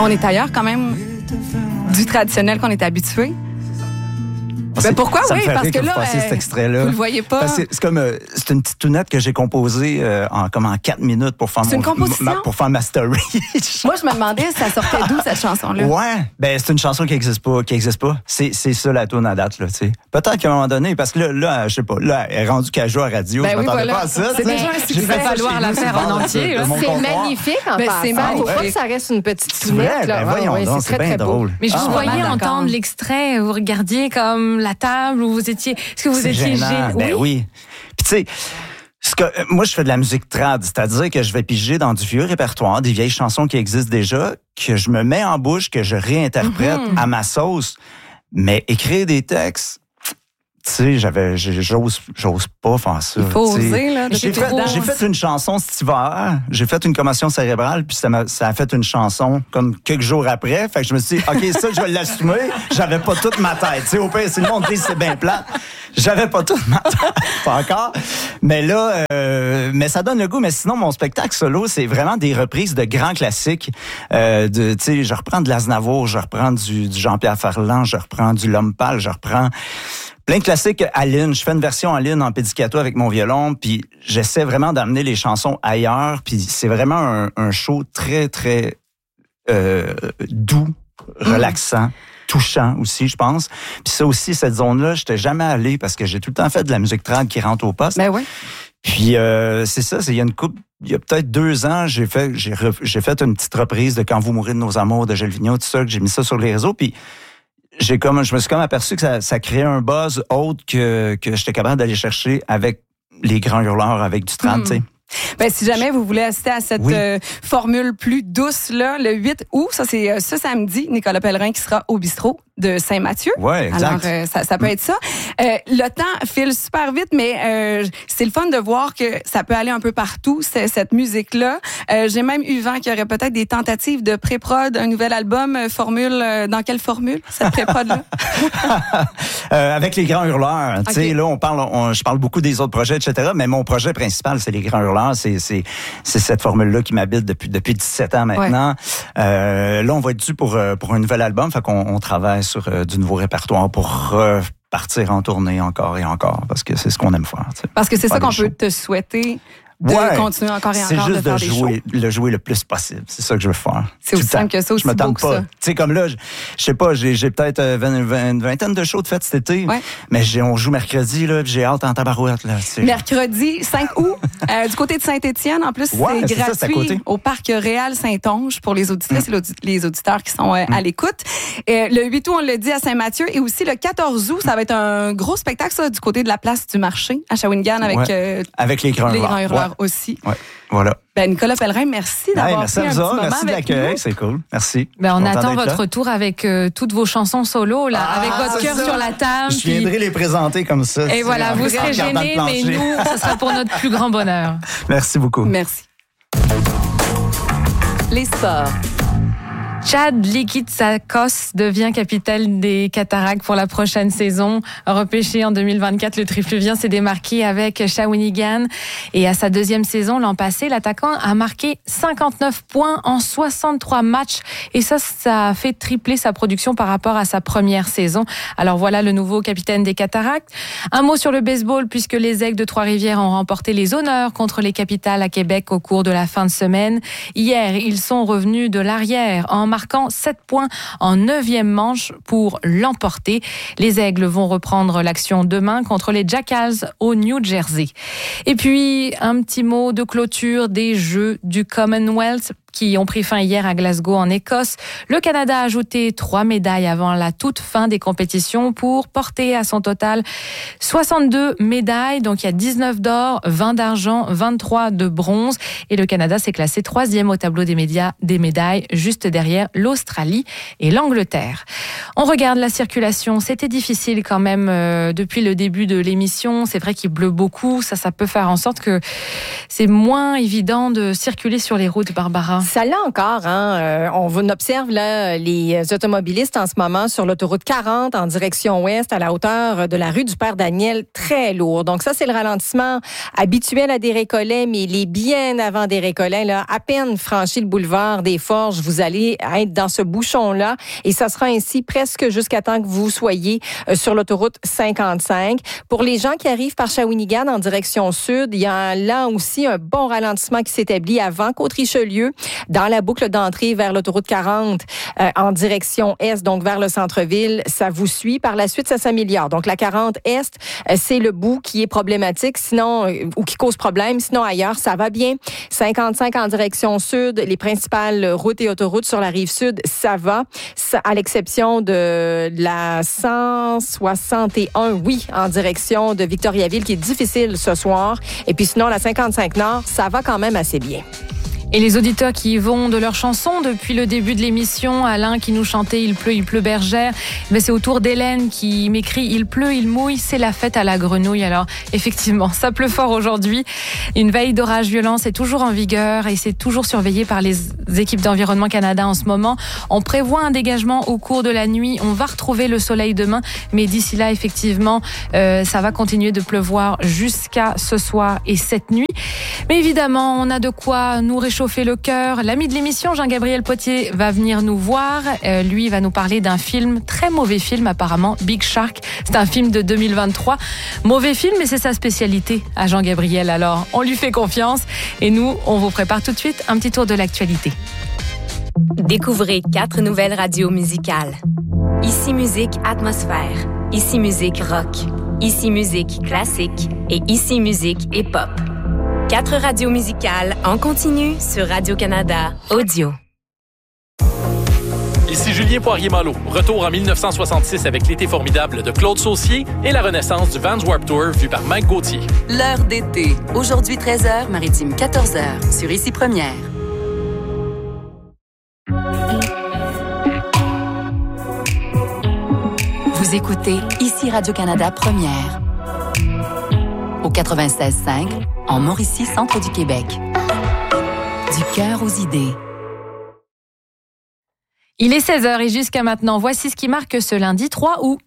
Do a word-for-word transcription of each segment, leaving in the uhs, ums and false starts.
On est ailleurs quand même du traditionnel qu'on est habitué. Ben pourquoi? Ça Oui, me fait parce rire que, que là, vous fassiez euh, cet extrait-là. vous le voyez pas. Parce que c'est comme euh, c'est une petite tounette que j'ai composée euh, en comme en quatre minutes pour faire c'est mon une composition? ma, pour faire ma story. Moi, je me demandais ça sortait d'où cette chanson-là. Ouais, ben c'est une chanson qui existe pas, qui existe pas. C'est c'est ça la toune à date là, tu sais. Peut-être qu'à un moment donné, parce que là, là, je sais pas, là, elle est rendue qu'elle joue à radio, Ben je oui, m'attendais voilà. pas à ça. C'est déjà un J'ai succès. fait Il va ça falloir chez la nous, faire sur en le bord entier, de- là. de mon C'est comptoir. magnifique en Ben, passant. c'est Il magnifique. faut pas que ça reste une petite C'est vrai, tounette. ben là. voyons Ouais, donc, c'est c'est très, bien très beau. drôle. Mais je Ah, vous ouais. voyais Vraiment d'accord. entendre l'extrait, vous regardiez comme la table où vous étiez. Est-ce que vous C'est étiez gênant. gêné? Ben oui. Puis tu sais, ce que, euh, moi je fais de la musique trad, c'est-à-dire que je vais piger dans du vieux répertoire, des vieilles chansons qui existent déjà, que je me mets en bouche, que je réinterprète Mm-hmm. à ma sauce. Mais écrire des textes, tu sais, j'avais, j'ai- j'ose, j'ose pas faire ça. Il faut tu sais. oser, là. de J'ai tes fait, danses. j'ai fait une chanson cet hiver, j'ai fait une commotion cérébrale, puis ça, m'a, ça a fait une chanson comme quelques jours après. Fait que je me suis dit, OK, ça, je vais l'assumer. J'avais pas toute ma tête. Tu sais, au pire, si le monde dit c'est bien plat, j'avais pas toute ma tête, pas encore. Mais là, euh, mais ça donne le goût. Mais sinon, mon spectacle solo, c'est vraiment des reprises de grands classiques. Euh, de, tu sais, je reprends de l'Aznavour, je reprends du, du Jean-Pierre Ferland, je reprends du L'Homme Pâle, je reprends plein de classiques à Lynn. Je fais une version à Lynn en pizzicato avec mon violon, puis j'essaie vraiment d'amener les chansons ailleurs. Puis c'est vraiment un, un show très, très euh, doux, relaxant. touchant aussi, je pense. Puis ça aussi, cette zone-là, j'étais jamais allé parce que j'ai tout le temps fait de la musique trad qui rentre au poste. Ben oui. Puis euh, c'est ça, c'est il y a une couple, il y a peut-être deux ans, j'ai fait j'ai re- j'ai fait une petite reprise de Quand vous mourrez de nos amours de Gilles Vigneault, tout ça, que j'ai mis ça sur les réseaux, puis j'ai comme je me suis comme aperçu que ça, ça créait un buzz autre que que j'étais capable d'aller chercher avec les grands hurleurs, avec du trad, Mm. tu sais. Ben, si jamais vous voulez assister à cette Oui. euh, formule plus douce, là, le huit août, ça c'est euh, ce samedi, Nicolas Pellerin qui sera au bistrot de Saint-Mathieu. Ouais, exact. Alors, euh, ça, ça peut être ça. Euh, le temps file super vite, mais euh, c'est le fun de voir que ça peut aller un peu partout, c'est- cette musique-là. Euh, j'ai même eu vent qu'il y aurait peut-être des tentatives de pré-prod, un nouvel album, euh, formule, euh, dans quelle formule, cette pré-prod-là? Euh, avec les grands hurleurs, tu sais, Ok. là, on parle, on, je parle beaucoup des autres projets, et cetera. Mais mon projet principal, c'est les grands hurleurs. C'est, c'est, c'est cette formule-là qui m'habite depuis depuis dix-sept ans maintenant. Euh, là, on va être dû pour euh, pour un nouvel album, fait qu'on on travaille sur euh, du nouveau répertoire pour repartir en tournée encore et encore, parce que c'est ce qu'on aime faire. Tu sais. Parce que c'est ça Faire qu'on des peut shows. te souhaiter. De Ouais. continuer encore et C'est encore juste de faire de des shows. jouer, le jouer le plus possible. C'est ça que je veux faire. C'est Tout aussi le temps. simple que ça, aussi Je me beau tente que pas. ça. Tu sais, comme là, je je sais pas, j'ai, j'ai peut-être euh, vingt, vingt, une vingtaine de shows de fête cet été. Ouais. Mais j'ai, on joue mercredi, là, puis j'ai hâte en tabarouette, là. tu sais. Mercredi cinq août, euh, du côté de Saint-Étienne. En plus, Ouais, c'est c'est ça, c'est à gratuit côté. au Parc Réal Saint-Onge pour les auditrices et l'audi- les auditeurs qui sont euh, à l'écoute. Euh, le huit août, on le dit à Saint-Mathieu. Et aussi le quatorze août, ça va être un gros spectacle, ça, du côté de la place du marché à Shawinigan avec Ouais. euh, Avec les grands les hurleurs. grands hurleurs Ouais. aussi. Ouais. Voilà. Ben, Nicolas Pellerin, merci Hey, d'avoir merci pris à un vous petit autres. moment Merci de avec l'accueil. nous. C'est cool. Merci. Ben, on Je suis content attend d'être votre là. retour avec euh, toutes vos chansons solo, là, Ah, avec votre c'est cœur ça. sur la table. Je puis- viendrai les présenter comme ça. Et voilà, En vous serez regardant le gênés, mais plancher. nous, ce sera pour notre plus grand bonheur. Merci beaucoup. Merci. Les sports. Chad Likitsakos devient capitaine des Cataractes pour la prochaine saison. Repêché en deux mille vingt-quatre, le Tripluvien s'est démarqué avec Shawinigan. Et à sa deuxième saison, l'an passé, l'attaquant a marqué cinquante-neuf points en soixante-trois matchs. Et ça, ça a fait tripler sa production par rapport à sa première saison. Alors voilà le nouveau capitaine des Cataractes. Un mot sur le baseball, puisque les Aigles de Trois-Rivières ont remporté les honneurs contre les Capitales à Québec au cours de la fin de semaine. Hier, ils sont revenus de l'arrière en marquant sept points en neuvième manche pour l'emporter. Les Aigles vont reprendre l'action demain contre les Jackals au New Jersey. Et puis, un petit mot de clôture des Jeux du Commonwealth qui ont pris fin hier à Glasgow en Écosse. Le Canada a ajouté trois médailles avant la toute fin des compétitions pour porter à son total soixante-deux médailles. Donc il y a dix-neuf d'or, vingt d'argent, vingt-trois de bronze. Et le Canada s'est classé troisième au tableau des, médias, des médailles, juste derrière l'Australie et l'Angleterre. On regarde la circulation. C'était difficile quand même euh, depuis le début de l'émission. C'est vrai qu'il pleut beaucoup. Ça, ça peut faire en sorte que c'est moins évident de circuler sur les routes, Barbara. Ça l'a encore. Hein? Euh, on observe là, les automobilistes en ce moment sur l'autoroute quarante en direction ouest à la hauteur de la rue du Père Daniel, très lourd. Donc ça, c'est le ralentissement habituel à des Récollets, mais il est bien avant des Récollets. Là, à peine franchi le boulevard des Forges, vous allez être dans ce bouchon-là et ça sera ainsi presque jusqu'à temps que vous soyez euh, sur l'autoroute cinquante-cinq. Pour les gens qui arrivent par Shawinigan en direction sud, il y a là aussi un bon ralentissement qui s'établit avant Côte-Richelieu, dans la boucle d'entrée vers l'autoroute quarante euh, en direction est, donc vers le centre-ville. Ça vous suit. Par la suite, ça s'améliore. Donc la quarante est, euh, c'est le bout qui est problématique, sinon euh, ou qui cause problème. Sinon ailleurs, ça va bien. cinquante-cinq en direction sud, les principales routes et autoroutes sur la rive sud, ça va. Ça, à l'exception de la cent soixante et un, oui, en direction de Victoriaville, qui est difficile ce soir. Et puis sinon, la cinquante-cinq Nord, ça va quand même assez bien. Et les auditeurs qui y vont de leur chanson depuis le début de l'émission, Alain qui nous chantait « Il pleut, il pleut bergère », mais c'est au tour d'Hélène qui m'écrit « Il pleut, il mouille, c'est la fête à la grenouille ». Alors effectivement, ça pleut fort aujourd'hui. Une veille d'orage violent, c'est toujours en vigueur et c'est toujours surveillé par les équipes d'Environnement Canada en ce moment. On prévoit un dégagement au cours de la nuit. On va retrouver le soleil demain, mais d'ici là, effectivement, euh, ça va continuer de pleuvoir jusqu'à ce soir et cette nuit. Mais évidemment, on a de quoi nous réchauffer fait le cœur. L'ami de l'émission, Jean-Gabriel Potier, va venir nous voir. Euh, lui, va nous parler d'un film, très mauvais film apparemment, Big Shark. C'est un film de deux mille vingt-trois. Mauvais film, mais c'est sa spécialité à Jean-Gabriel. Alors, on lui fait confiance. Et nous, on vous prépare tout de suite un petit tour de l'actualité. Découvrez quatre nouvelles radios musicales. Ici Musique Atmosphère. Ici Musique Rock. Ici Musique Classique. Et Ici Musique Hip-Hop. Quatre radios musicales en continu sur Radio-Canada Audio. Ici Julien Poirier-Malo. Retour en dix-neuf cent soixante-six avec L'été formidable de Claude Saucier et la renaissance du Vans Warped Tour vu par Mike Gauthier. L'heure d'été. Aujourd'hui treize heures, maritime quatorze heures sur Ici Première. Vous écoutez Ici Radio-Canada Première. Au quatre-vingt-seize cinq, en Mauricie, centre du Québec. Du cœur aux idées. Il est seize heures et jusqu'à maintenant, voici ce qui marque ce lundi trois août.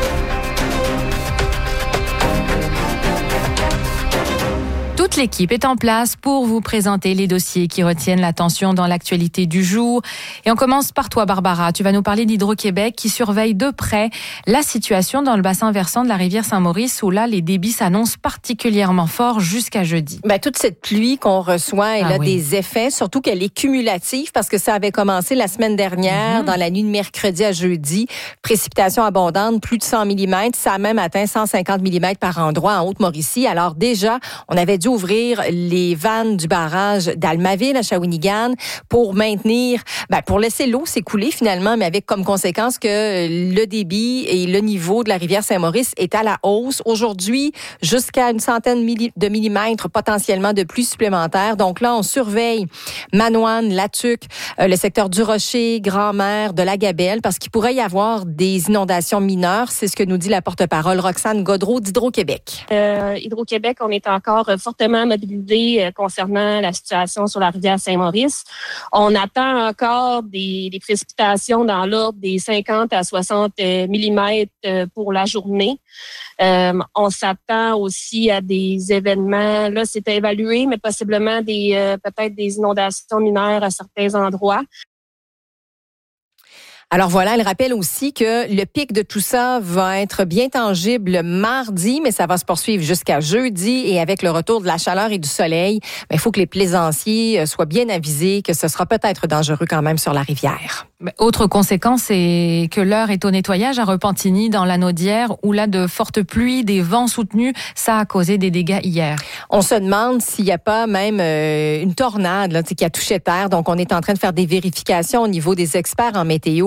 Toute l'équipe est en place pour vous présenter les dossiers qui retiennent l'attention dans l'actualité du jour. Et on commence par toi, Barbara. Tu vas nous parler d'Hydro-Québec qui surveille de près la situation dans le bassin versant de la rivière Saint-Maurice où là, les débits s'annoncent particulièrement forts jusqu'à jeudi. Ben, toute cette pluie qu'on reçoit, elle ah, a oui. des effets, surtout qu'elle est cumulative parce que ça avait commencé la semaine dernière, mm-hmm. dans la nuit de mercredi à jeudi. Précipitations abondantes, plus de cent millimètres. Ça a même atteint cent cinquante millimètres par endroit en Haute-Mauricie. Alors déjà, on avait dû ouvrir les vannes du barrage d'Almaville à Shawinigan pour maintenir, ben pour laisser l'eau s'écouler finalement, mais avec comme conséquence que le débit et le niveau de la rivière Saint-Maurice est à la hausse. Aujourd'hui, jusqu'à une centaine de millimètres potentiellement de pluie supplémentaire. Donc là, on surveille Manoine, Latuc, euh, le secteur du Rocher, Grand-Mère, de la Gabelle, parce qu'il pourrait y avoir des inondations mineures. C'est ce que nous dit la porte-parole Roxane Godreau d'Hydro-Québec. Euh, Hydro-Québec, on est encore fortement mobilisé euh, concernant la situation sur la rivière Saint-Maurice. On attend encore des, des précipitations dans l'ordre des cinquante à soixante millimètres euh, pour la journée. Euh, on s'attend aussi à des événements, là c'est à évaluer, mais possiblement des euh, peut-être des inondations mineures à certains endroits. Alors voilà, elle rappelle aussi que le pic de tout ça va être bien tangible mardi, mais ça va se poursuivre jusqu'à jeudi. Et avec le retour de la chaleur et du soleil, il faut que les plaisanciers soient bien avisés que ce sera peut-être dangereux quand même sur la rivière. Autre conséquence, c'est que l'heure est au nettoyage à Repentigny, dans la Naudière, où là, de fortes pluies, des vents soutenus, ça a causé des dégâts hier. On se demande s'il n'y a pas même euh, une tornade là, qui a touché terre. Donc, on est en train de faire des vérifications au niveau des experts en météo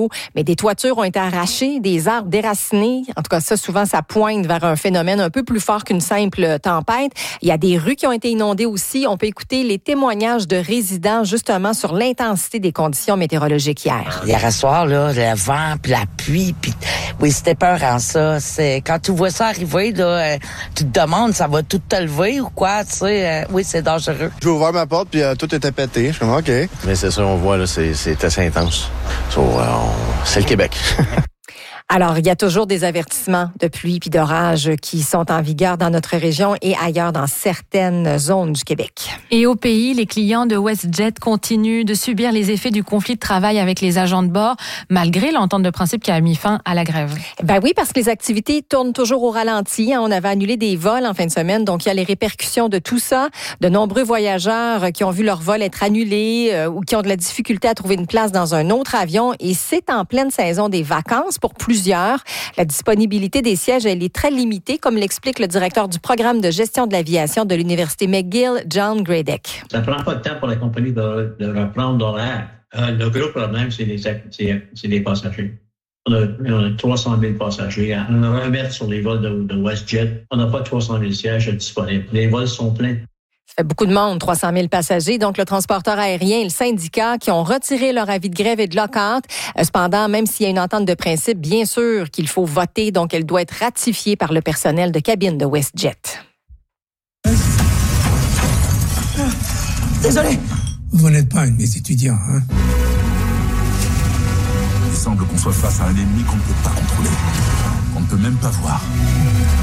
mais des toitures ont été arrachées, des arbres déracinés. En tout cas, ça, souvent, ça pointe vers un phénomène un peu plus fort qu'une simple tempête. Il y a des rues qui ont été inondées aussi. On peut écouter les témoignages de résidents, justement, sur l'intensité des conditions météorologiques hier. Hier soir, là, le vent, puis la pluie, puis oui, c'était peurant, ça. C'est, quand tu vois ça arriver, là, euh, tu te demandes, ça va tout te lever ou quoi, tu sais. Euh, oui, c'est dangereux. J'ai ouvert ma porte, puis euh, tout était pété. Je suis comme, OK. Mais c'est ça, on voit, là, c'est, c'est assez intense. So, euh, on... C'est le Québec. Alors, il y a toujours des avertissements de pluie puis d'orage qui sont en vigueur dans notre région et ailleurs dans certaines zones du Québec. Et au pays, les clients de WestJet continuent de subir les effets du conflit de travail avec les agents de bord, malgré l'entente de principe qui a mis fin à la grève. Ben oui, parce que les activités tournent toujours au ralenti. On avait annulé des vols en fin de semaine, donc il y a les répercussions de tout ça. De nombreux voyageurs qui ont vu leur vol être annulé euh, ou qui ont de la difficulté à trouver une place dans un autre avion. Et c'est en pleine saison des vacances pour plusieurs. La disponibilité des sièges, elle est très limitée, comme l'explique le directeur du programme de gestion de l'aviation de l'Université McGill, John Gradek. Ça ne prend pas de temps pour la compagnie de, de reprendre l'horaire. Euh, le gros problème, c'est les, c'est, c'est les passagers. On a, on a trois cent mille passagers. On a remettre sur les vols de, de WestJet. On n'a pas trois cent mille sièges disponibles. Les vols sont pleins. Ça fait beaucoup de monde, trois cent mille passagers. Donc, le transporteur aérien et le syndicat qui ont retiré leur avis de grève et de lock-out. Cependant, même s'il y a une entente de principe, bien sûr qu'il faut voter. Donc, elle doit être ratifiée par le personnel de cabine de WestJet. Désolé. Vous n'êtes pas un de mes étudiants, hein? Il semble qu'on soit face à un ennemi qu'on ne peut pas contrôler, qu'on ne peut même pas voir.